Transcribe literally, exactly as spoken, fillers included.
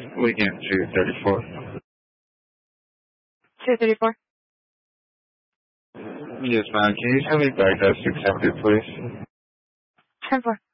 Weekend two thirty-four. two thirty-four. Yes, ma'am. Can you tell me back that six hundred, please? ten four.